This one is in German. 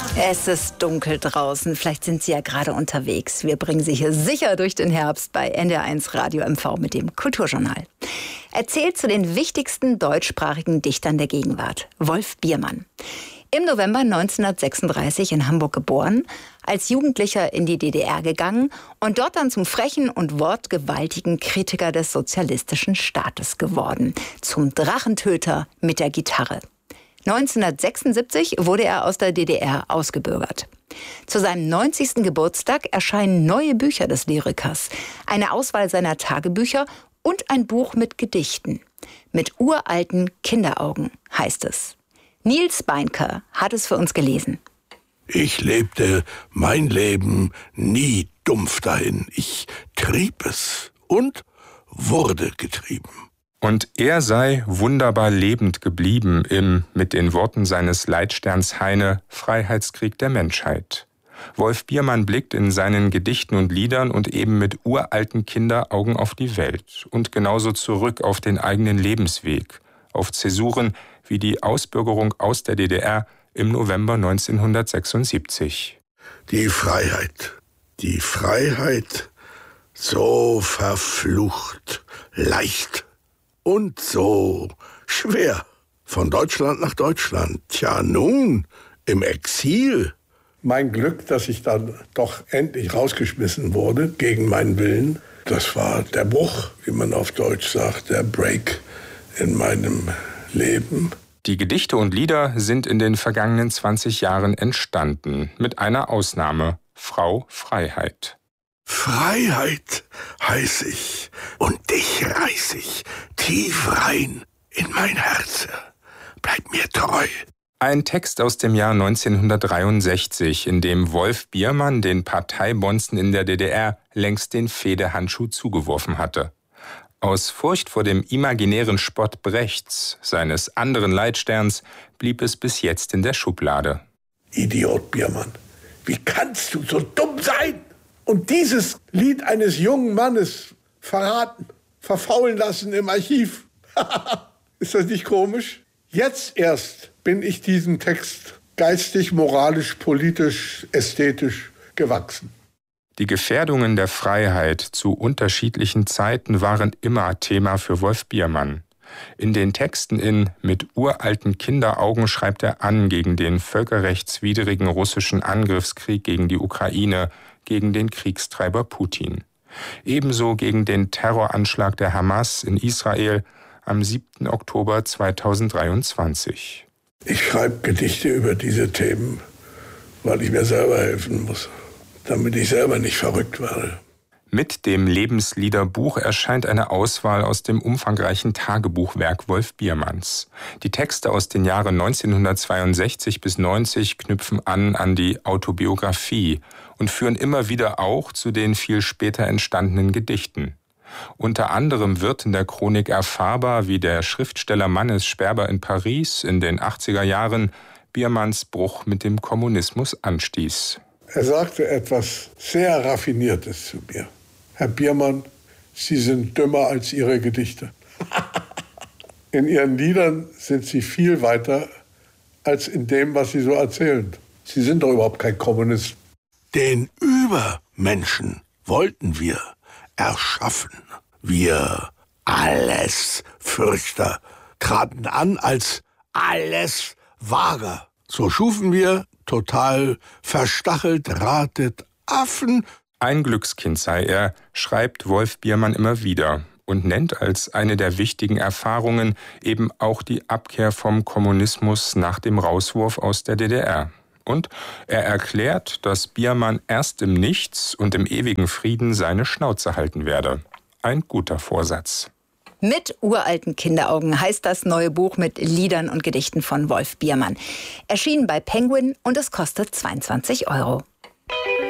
Es ist dunkel draußen. Vielleicht sind Sie ja gerade unterwegs. Wir bringen Sie hier sicher durch den Herbst bei NDR1 Radio MV mit dem Kulturjournal. Erzählt zu den wichtigsten deutschsprachigen Dichtern der Gegenwart. Wolf Biermann. Im November 1936 in Hamburg geboren, als Jugendlicher in die DDR gegangen und dort dann zum frechen und wortgewaltigen Kritiker des sozialistischen Staates geworden. Zum Drachentöter mit der Gitarre. 1976 wurde er aus der DDR ausgebürgert. Zu seinem 90. Geburtstag erscheinen neue Bücher des Lyrikers, eine Auswahl seiner Tagebücher und ein Buch mit Gedichten. Mit uralten Kinderaugen heißt es. Nils Beinker hat es für uns gelesen. Ich lebte mein Leben nie dumpf dahin. Ich trieb es und wurde getrieben. Und er sei wunderbar lebend geblieben im, mit den Worten seines Leitsterns Heine, Freiheitskrieg der Menschheit. Wolf Biermann blickt in seinen Gedichten und Liedern und eben mit uralten Kinderaugen auf die Welt und genauso zurück auf den eigenen Lebensweg, auf Zäsuren wie die Ausbürgerung aus der DDR im November 1976. Die Freiheit, so verflucht leicht und so schwer. Von Deutschland nach Deutschland, tja nun, im Exil. Mein Glück, dass ich dann doch endlich rausgeschmissen wurde, gegen meinen Willen. Das war der Bruch, wie man auf Deutsch sagt, der Break in meinem Leben. Die Gedichte und Lieder sind in den vergangenen 20 Jahren entstanden, mit einer Ausnahme: Frau Freiheit. Freiheit heiß ich und dich reiß ich tief rein in mein Herz. Bleib mir treu. Ein Text aus dem Jahr 1963, in dem Wolf Biermann den Parteibonzen in der DDR längst den Fehdehandschuh zugeworfen hatte. Aus Furcht vor dem imaginären Spott Brechts, seines anderen Leitsterns, blieb es bis jetzt in der Schublade. Idiot Biermann, wie kannst du so dumm sein und dieses Lied eines jungen Mannes verraten, verfaulen lassen im Archiv? Ist das nicht komisch? Jetzt erst bin ich diesem Text geistig, moralisch, politisch, ästhetisch gewachsen. Die Gefährdungen der Freiheit zu unterschiedlichen Zeiten waren immer Thema für Wolf Biermann. In den Texten in Mit uralten Kinderaugen schreibt er an gegen den völkerrechtswidrigen russischen Angriffskrieg gegen die Ukraine, gegen den Kriegstreiber Putin. Ebenso gegen den Terroranschlag der Hamas in Israel am 7. Oktober 2023. Ich schreibe Gedichte über diese Themen, weil ich mir selber helfen muss, damit ich selber nicht verrückt werde. Mit dem Lebensliederbuch erscheint eine Auswahl aus dem umfangreichen Tagebuchwerk Wolf Biermanns. Die Texte aus den Jahren 1962 bis 90 knüpfen an die Autobiografie und führen immer wieder auch zu den viel später entstandenen Gedichten. Unter anderem wird in der Chronik erfahrbar, wie der Schriftsteller Mannes Sperber in Paris in den 80er Jahren Biermanns Bruch mit dem Kommunismus anstieß. Er sagte etwas sehr Raffiniertes zu mir. Herr Biermann, Sie sind dümmer als Ihre Gedichte. In Ihren Liedern sind Sie viel weiter als in dem, was Sie so erzählen. Sie sind doch überhaupt kein Kommunist. Den Übermenschen wollten wir erschaffen. Wir Allesfürchter traten an als Alleswager. So schufen wir total verstachelt, ratet Affen. Ein Glückskind sei er, schreibt Wolf Biermann immer wieder und nennt als eine der wichtigen Erfahrungen eben auch die Abkehr vom Kommunismus nach dem Rauswurf aus der DDR. Und er erklärt, dass Biermann erst im Nichts und im ewigen Frieden seine Schnauze halten werde. Ein guter Vorsatz. Mit uralten Kinderaugen heißt das neue Buch mit Liedern und Gedichten von Wolf Biermann. Erschienen bei Penguin und es kostet 22 €.